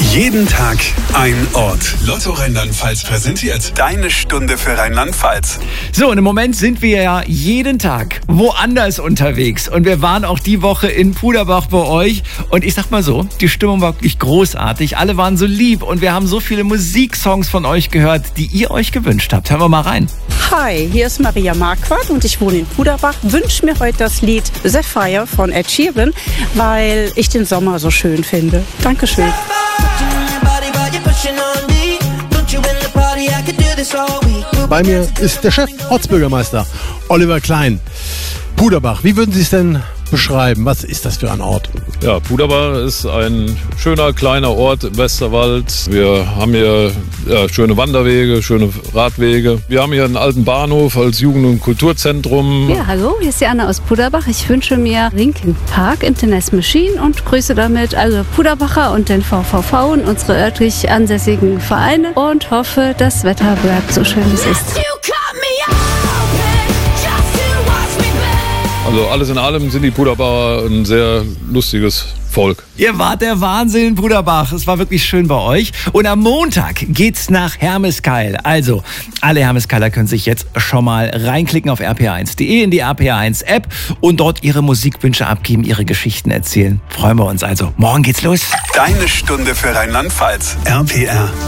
Jeden Tag ein Ort. Lotto Rheinland-Pfalz präsentiert deine Stunde für Rheinland-Pfalz. So, und im Moment sind wir ja jeden Tag woanders unterwegs. Und wir waren auch die Woche in Puderbach bei euch. Und ich sag mal so, die Stimmung war wirklich großartig. Alle waren so lieb und wir haben so viele Musiksongs von euch gehört, die ihr euch gewünscht habt. Hören wir mal rein. Hi, hier ist Maria Marquardt und ich wohne in Puderbach. Wünsche mir heute das Lied Sapphire von Ed Sheeran, weil ich den Sommer so schön finde. Dankeschön. Bei mir ist der Chef, Ortsbürgermeister Oliver Klein. Puderbach, wie würden Sie es denn beschreiben? Was ist das für ein Ort? Ja, Puderbach ist ein schöner kleiner Ort im Westerwald. Wir haben hier schöne Wanderwege, schöne Radwege. Wir haben hier einen alten Bahnhof als Jugend- und Kulturzentrum. Ja, hallo, hier ist Jana aus Puderbach. Ich wünsche mir Linkin Park, Internet Machine und grüße damit alle Puderbacher und den VVV und unsere örtlich ansässigen Vereine und hoffe, das Wetter bleibt so schön, wie es ist. Also alles in allem sind die Puderbacher ein sehr lustiges Volk. Ihr wart der Wahnsinn in Puderbach. Es war wirklich schön bei euch. Und am Montag geht's nach Hermeskeil. Also, alle Hermeskeiler können sich jetzt schon mal reinklicken auf rpa1.de in die RPA1-App und dort ihre Musikwünsche abgeben, ihre Geschichten erzählen. Freuen wir uns also. Morgen geht's los. Deine Stunde für Rheinland-Pfalz. RPR.